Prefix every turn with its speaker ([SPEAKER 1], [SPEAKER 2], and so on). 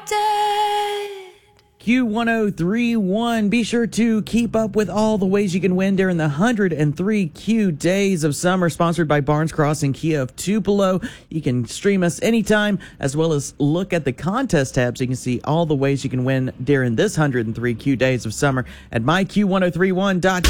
[SPEAKER 1] Q1031. Be sure to keep up with all the ways you can win during the 103 Q Days of Summer, sponsored by Barnes Crossing Kia of Tupelo. You can stream us anytime, as well as look at the contest tab so you can see all the ways you can win during this 103 Q Days of Summer at myQ1031.com.